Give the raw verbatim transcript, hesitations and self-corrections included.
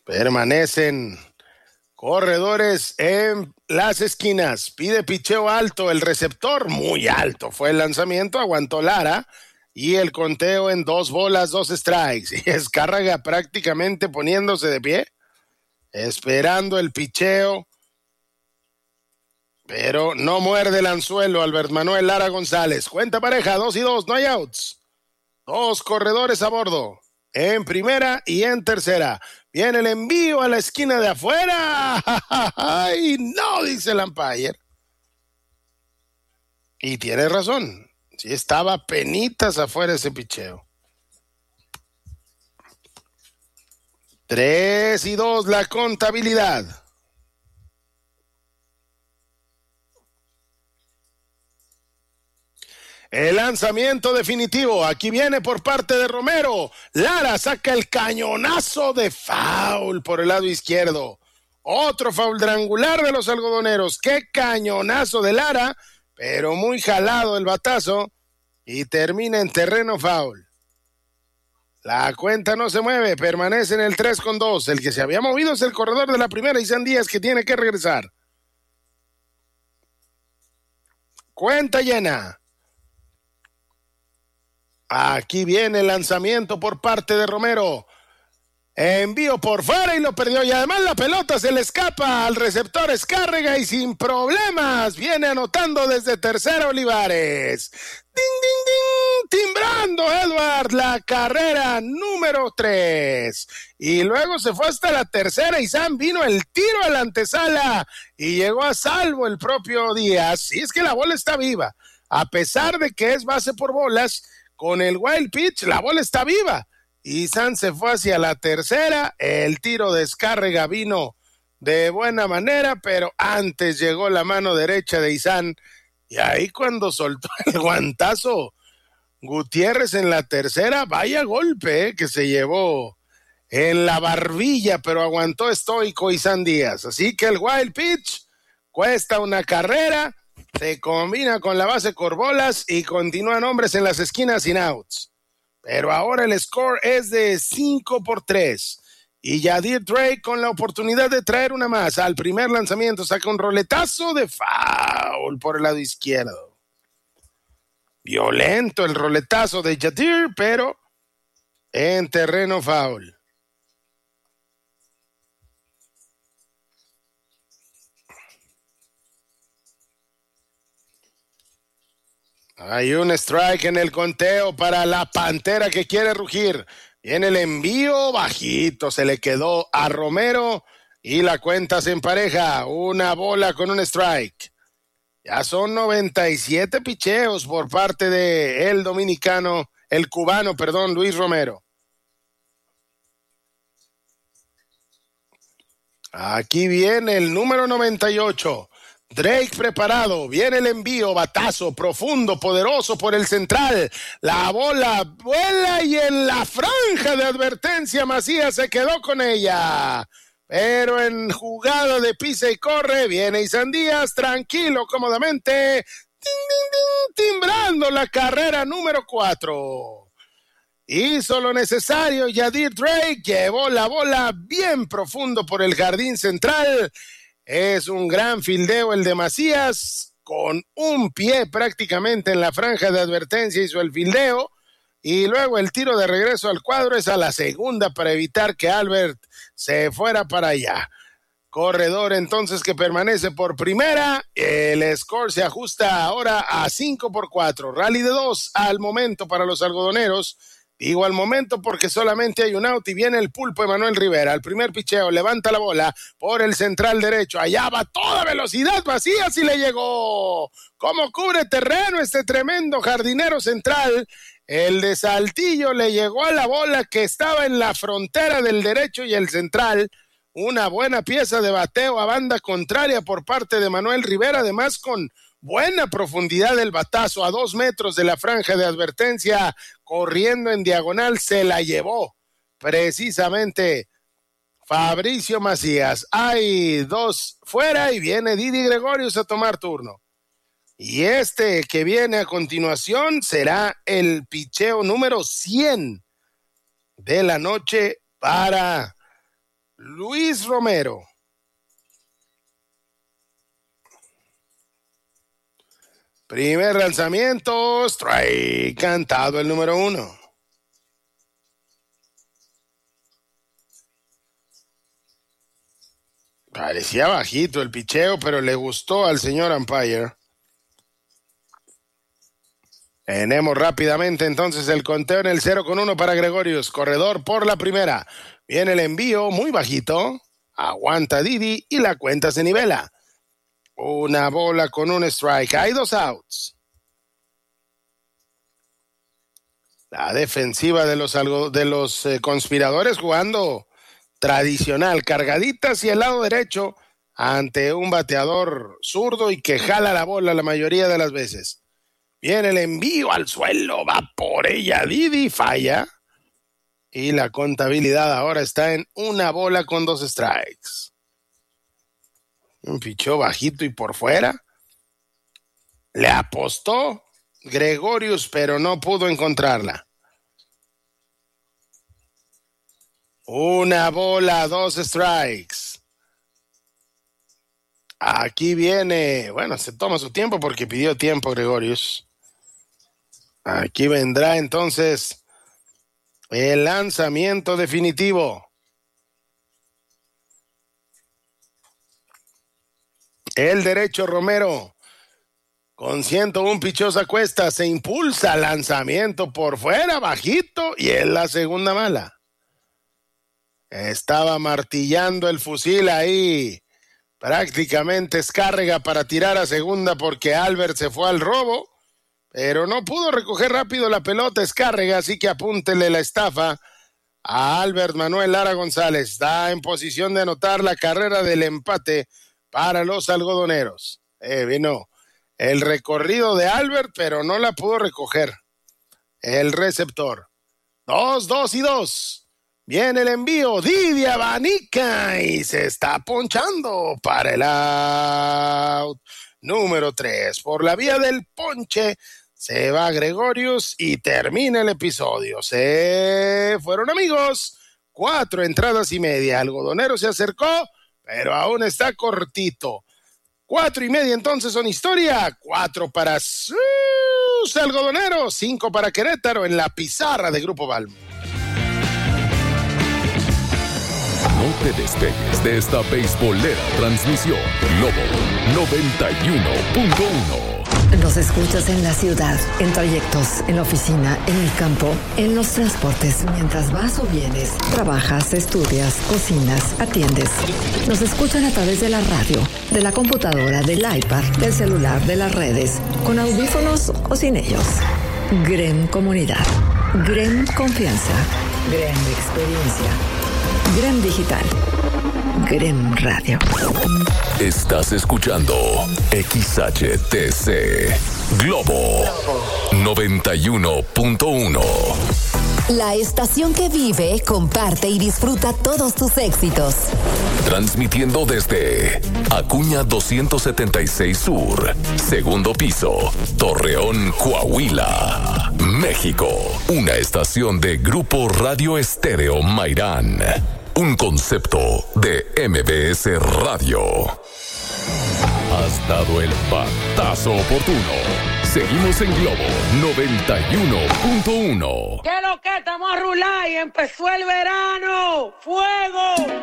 Permanecen corredores en las esquinas. Pide picheo alto. El receptor muy alto. Fue el lanzamiento. Aguantó Lara. Y el conteo en dos bolas, dos strikes. Y Escárraga prácticamente poniéndose de pie. Esperando el picheo. Pero no muerde el anzuelo Albert Manuel Lara González. Cuenta pareja, dos y dos, no hay outs. Dos corredores a bordo. En primera y en tercera. Viene el envío a la esquina de afuera. ¡Ay, no! Dice el umpire. Y tiene razón. Sí estaba penitas afuera ese picheo. Tres y dos la contabilidad. El lanzamiento definitivo, aquí viene por parte de Romero. Lara saca el cañonazo de foul por el lado izquierdo. Otro foul triangular de los algodoneros. ¡Qué cañonazo de Lara! Pero muy jalado el batazo y termina en terreno foul. La cuenta no se mueve, permanece en el tres con dos. El que se había movido es el corredor de la primera, Isan Díaz, que tiene que regresar. Cuenta llena. Aquí viene el lanzamiento por parte de Romero. Envío por fuera y lo perdió. Y además la pelota se le escapa al receptor Escárraga y sin problemas viene anotando desde tercera Olivares. ¡Ding, ding, ding! Timbrando Edward la carrera número tres. Y luego se fue hasta la tercera y Sam vino el tiro a la antesala y llegó a salvo el propio Díaz. Y es que la bola está viva. A pesar de que es base por bolas, con el wild pitch, la bola está viva. Y San se fue hacia la tercera. El tiro de Escárraga vino de buena manera, pero antes llegó la mano derecha de Isan. Y ahí cuando soltó el guantazo Gutiérrez en la tercera, vaya golpe eh, que se llevó en la barbilla, pero aguantó estoico Isan Díaz. Así que el wild pitch cuesta una carrera. Se combina con la base Corbolas y continúan hombres en las esquinas sin outs. Pero ahora el score es de cinco por tres. Y Yadir Drake con la oportunidad de traer una más. Al primer lanzamiento saca un roletazo de foul por el lado izquierdo. Violento el roletazo de Yadir, pero en terreno foul. Hay un strike en el conteo para la Pantera que quiere rugir. Viene el envío bajito, se le quedó a Romero y la cuenta se empareja. Una bola con un strike. Ya son noventa y siete picheos por parte de el dominicano, el cubano, perdón, Luis Romero. Aquí viene el número noventa y ocho. Drake preparado, viene el envío, batazo profundo, poderoso por el central, la bola vuela y en la franja de advertencia Macías se quedó con ella, pero en jugada de pisa y corre, viene Isan Díaz, tranquilo, cómodamente, ding, ding, ding, timbrando la carrera número cuatro. Hizo lo necesario, Yadir Drake llevó la bola bien profundo por el jardín central. Es un gran fildeo el de Macías, con un pie prácticamente en la franja de advertencia hizo el fildeo, y luego el tiro de regreso al cuadro es a la segunda para evitar que Albert se fuera para allá. Corredor entonces que permanece por primera, el score se ajusta ahora a cinco por cuatro, rally de dos al momento para los algodoneros. Digo al momento porque solamente hay un out y viene el pulpo Emanuel Rivera. El primer picheo, levanta la bola por el central derecho. Allá va toda velocidad, Macías y le llegó. ¿Cómo cubre terreno este tremendo jardinero central? El de Saltillo le llegó a la bola que estaba en la frontera del derecho y el central. Una buena pieza de bateo a banda contraria por parte de Manuel Rivera, además con buena profundidad del batazo a dos metros de la franja de advertencia, corriendo en diagonal, se la llevó precisamente Fabricio Macías. Hay dos fuera y viene Didi Gregorius a tomar turno. Y este que viene a continuación será el picheo número cien de la noche para Luis Romero. Primer lanzamiento, strike, cantado el número uno. Parecía bajito el picheo, pero le gustó al señor umpire. Tenemos rápidamente entonces el conteo en el cero con uno para Gregorius. Corredor por la primera. Viene el envío muy bajito. Aguanta Didi y la cuenta se nivela. Una bola con un strike. Hay dos outs. La defensiva de los, algo, de los eh, conspiradores jugando tradicional. Cargadita hacia el lado derecho ante un bateador zurdo y que jala la bola la mayoría de las veces. Viene el envío al suelo. Va por ella. Didi falla. Y la contabilidad ahora está en una bola con dos strikes. Un pichó bajito y por fuera. Le apostó Gregorius, pero no pudo encontrarla. Una bola, dos strikes. Aquí viene, bueno, se toma su tiempo porque pidió tiempo Gregorius. Aquí vendrá entonces el lanzamiento definitivo. El derecho Romero, con ciento uno pichos a cuesta, se impulsa, lanzamiento por fuera, bajito, y es la segunda mala. Estaba martillando el fusil ahí, prácticamente Escárrega para tirar a segunda porque Albert se fue al robo, pero no pudo recoger rápido la pelota Escárrega, así que apúntele la estafa a Albert Manuel Lara González. Está en posición de anotar la carrera del empate para los algodoneros. Eh, vino el recorrido de Albert, pero no la pudo recoger el receptor. Dos, dos y dos. Viene el envío. Didi abanica y se está ponchando para el out. Número tres. Por la vía del ponche se va Gregorius y termina el episodio. Se fueron amigos. Cuatro entradas y media. Algodonero se acercó, pero aún está cortito. Cuatro y media entonces son historia. Cuatro para sus algodoneros. Cinco para Querétaro en la pizarra de Grupo Balmo. No te despegues de esta beisbolera transmisión. Globo noventa y uno punto uno. Nos escuchas en la ciudad, en trayectos, en la oficina, en el campo, en los transportes, mientras vas o vienes, trabajas, estudias, cocinas, atiendes. Nos escuchan a través de la radio, de la computadora, del iPad, del celular, de las redes, con audífonos o sin ellos. Grem Comunidad, Grem Confianza, Grem Experiencia, Grem Digital, Grem Radio. Estás escuchando X H T C Globo noventa y uno punto uno. La estación que vive, comparte y disfruta todos tus éxitos. Transmitiendo desde Acuña doscientos setenta y seis Sur, segundo piso, Torreón, Coahuila, México. Una estación de Grupo Radio Estéreo Mairán. Un concepto de M B S Radio. Has dado el batazo oportuno. Seguimos en Globo noventa y uno punto uno. ¿Qué es lo que estamos a rular y empezó el verano? ¡Fuego!